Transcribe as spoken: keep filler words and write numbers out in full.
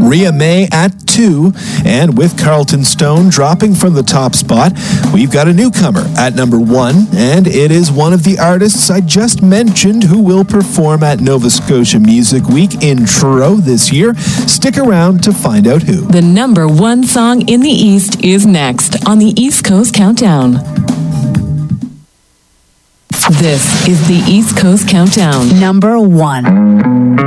Rhea May at two. And with Carlton Stone dropping from the top spot, we've got a newcomer at number one. And it is one of the artists I just mentioned who will perform at Nova Scotia Music Week in Truro this year. Stick around to find out who. The number one song in the East is next on the East Coast Countdown. This is the East Coast Countdown. Number one.